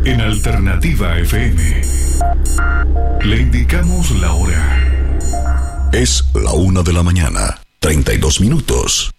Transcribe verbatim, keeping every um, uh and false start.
En Alternativa F M le indicamos la hora. Es la una de la mañana, treinta y dos minutos.